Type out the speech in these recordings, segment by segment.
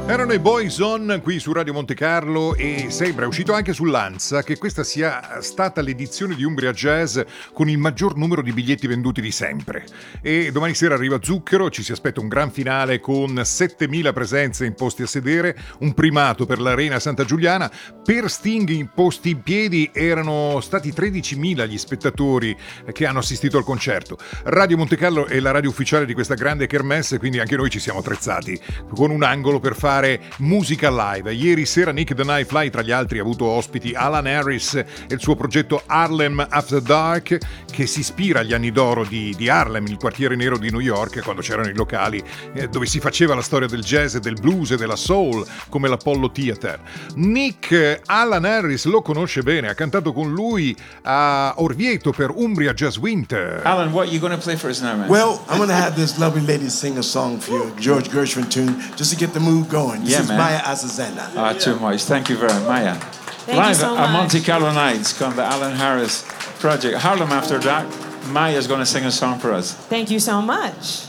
Erano i Boyzone qui su Radio Monte Carlo e sembra, è uscito anche sull'Ansa, che questa sia stata l'edizione di Umbria Jazz con il maggior numero di biglietti venduti di sempre. E domani sera arriva Zucchero, ci si aspetta un gran finale con 7.000 presenze in posti a sedere, un primato per l'Arena Santa Giuliana. Per Sting in posti in piedi erano stati 13.000 gli spettatori che hanno assistito al concerto. Radio Monte Carlo è la radio ufficiale di questa grande kermesse, quindi anche noi ci siamo attrezzati con un angolo per fare musica live. Ieri sera Nick the Night Fly, tra gli altri, ha avuto ospiti Alan Harris e il suo progetto Harlem After Dark, che si ispira agli anni d'oro di Harlem, il quartiere nero di New York, quando c'erano i locali dove si faceva la storia del jazz, del blues e della soul, come l'Apollo Theater. Nick Alan Harris lo conosce bene, ha cantato con lui a Orvieto per Umbria Jazz Winter. Alan, what are you going to play for us now, man? Well, I'm going to have this lovely lady sing a song for you, George Gershwin tune, just to get the mood going. This is man. Maya Azucena. Too much. Thank you very much, Maya. Thank Live you so at much. Monte Carlo Nights con the Alan Harris Project. Harlem After Dark. Maya's going to sing a song for us. Thank you so much.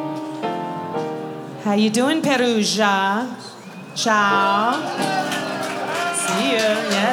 How you doing, Perugia? Ciao. See ya. Yeah.